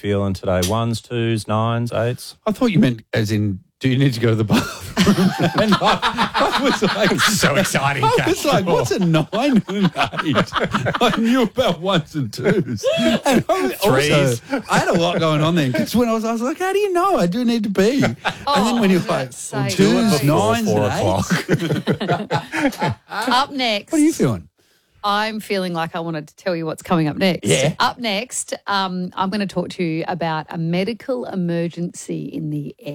feeling today? Ones, twos, nines, eights? I thought you meant as in, do you need to go to the bathroom? And I was like, So exciting, I was like, what's a 9 and an 8? I knew about ones and twos. And Threes. I had a lot going on then because when I was like, how do you know? I do need to pee. And then when you're like, so twos, good. nines, 4 and o'clock. Up next. What are you feeling? I'm feeling like I wanted to tell you what's coming up next. Yeah. Up next, I'm going to talk to you about a medical emergency in the air.